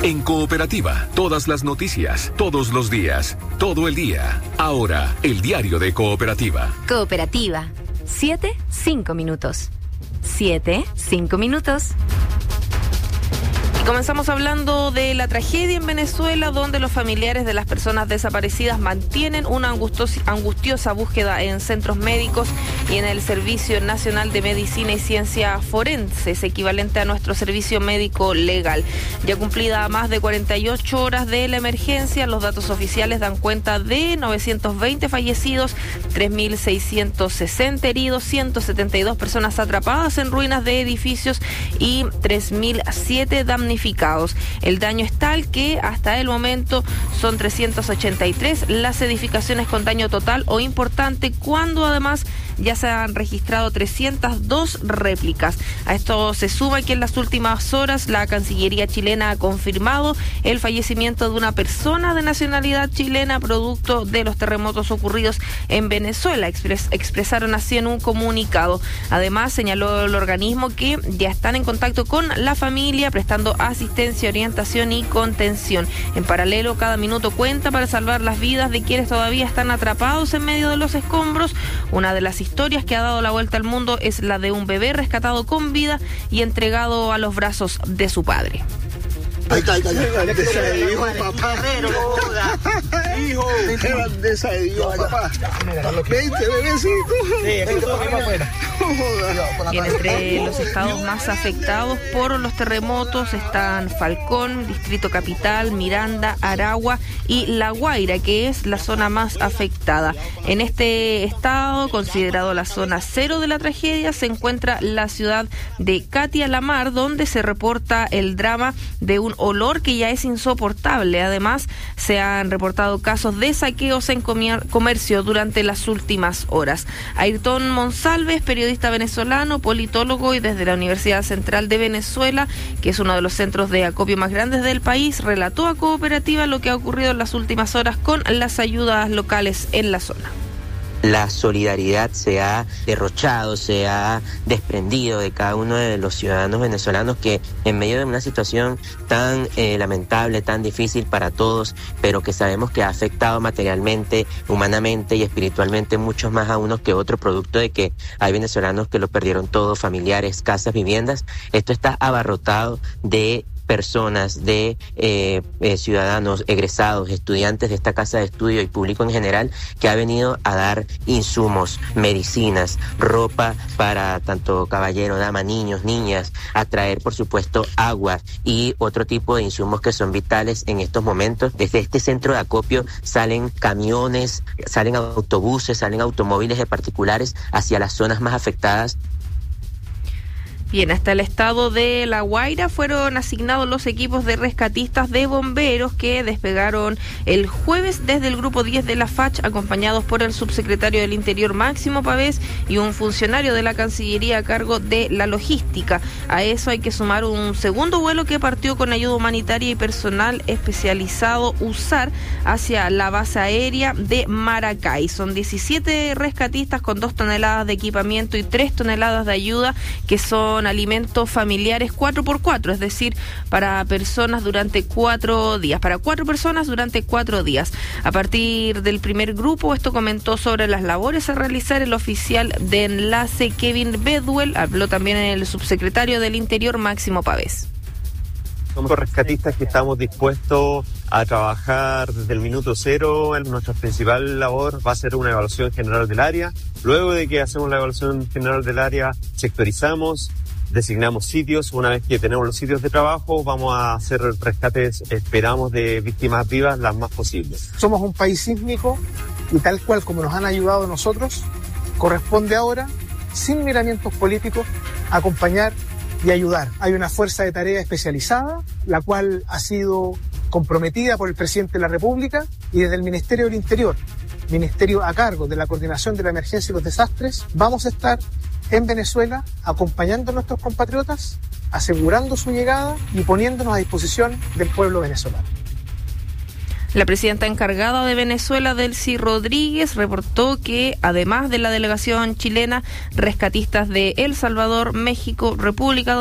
En Cooperativa, todas las noticias, todos los días, todo el día. Ahora, el diario de Cooperativa. Cooperativa. 7-5 minutos. 7-5 minutos. Comenzamos hablando de la tragedia en Venezuela, donde los familiares de las personas desaparecidas mantienen una angustiosa búsqueda en centros médicos y en el Servicio Nacional de Medicina y Ciencia Forenses, equivalente a nuestro servicio médico legal. Ya cumplida más de 48 horas de la emergencia, los datos oficiales dan cuenta de 920 fallecidos, 3.660 heridos, 172 personas atrapadas en ruinas de edificios y 3.007 damnificados. El daño es tal que hasta el momento son 383 las edificaciones con daño total o importante, cuando además ya se han registrado 302 réplicas. A esto se suma que en las últimas horas la Cancillería chilena ha confirmado el fallecimiento de una persona de nacionalidad chilena producto de los terremotos ocurridos en Venezuela. Expresaron así en un comunicado. Además, señaló el organismo que ya están en contacto con la familia, prestando asistencia, orientación y contención. En paralelo, cada minuto cuenta para salvar las vidas de quienes todavía están atrapados en medio de los escombros. Una de las historias que ha dado la vuelta al mundo es la de un bebé rescatado con vida y entregado a los brazos de su padre. Ahí está. Grandeza de Dios, papá. Hijo, qué grandeza de Dios, papá. 20 bebecitos. Y entre los estados más afectados por los terremotos están Falcón, Distrito Capital, Miranda, Aragua y La Guaira, que es la zona más afectada. En este estado, considerado la zona cero de la tragedia, se encuentra la ciudad de Catia La Mar, donde se reporta el drama de un olor que ya es insoportable. Además, se han reportado casos de saqueos en comercio durante las últimas horas. Ayrton Monsalves, periodista venezolano, politólogo y desde la Universidad Central de Venezuela, que es uno de los centros de acopio más grandes del país, relató a Cooperativa lo que ha ocurrido en las últimas horas con las ayudas locales en la zona. La solidaridad se ha derrochado, se ha desprendido de cada uno de los ciudadanos venezolanos que en medio de una situación tan lamentable, tan difícil para todos, pero que sabemos que ha afectado materialmente, humanamente y espiritualmente muchos más a unos que otros, producto de que hay venezolanos que lo perdieron todo, familiares, casas, viviendas. Esto está abarrotado de personas, de ciudadanos, egresados, estudiantes de esta casa de estudio y público en general, que ha venido a dar insumos, medicinas, ropa para tanto caballero, dama, niños, niñas, a traer por supuesto agua y otro tipo de insumos que son vitales en estos momentos. Desde este centro de acopio salen camiones, salen autobuses, salen automóviles de particulares hacia las zonas más afectadas. Bien, hasta el estado de La Guaira fueron asignados los equipos de rescatistas de bomberos que despegaron el jueves desde el grupo 10 de la FACH, acompañados por el subsecretario del Interior Máximo Pavés y un funcionario de la Cancillería a cargo de la logística. A eso hay que sumar un segundo vuelo que partió con ayuda humanitaria y personal especializado USAR hacia la base aérea de Maracay. Son 17 rescatistas con 2 toneladas de equipamiento y 3 toneladas de ayuda, que son alimentos familiares 4x4, es decir, para personas durante 4 días, para 4 personas durante 4 días. A partir del primer grupo, esto comentó sobre las labores a realizar el oficial de enlace Kevin Bedwell. Habló también el subsecretario del Interior Máximo Pavés. Somos rescatistas que estamos dispuestos a trabajar desde el minuto cero. Nuestra principal labor va a ser una evaluación general del área. Luego de que hacemos la evaluación general del área, sectorizamos, designamos sitios. Una vez que tenemos los sitios de trabajo, vamos a hacer rescates, esperamos, de víctimas vivas las más posibles. Somos un país sísmico y tal cual como nos han ayudado nosotros, corresponde ahora, sin miramientos políticos, acompañar y ayudar. Hay una fuerza de tarea especializada, la cual ha sido comprometida por el presidente de la República, y desde el Ministerio del Interior, ministerio a cargo de la coordinación de la emergencia y los desastres, vamos a estar en Venezuela acompañando a nuestros compatriotas, asegurando su llegada y poniéndonos a disposición del pueblo venezolano. La presidenta encargada de Venezuela, Delcy Rodríguez, reportó que, además de la delegación chilena, rescatistas de El Salvador, México, República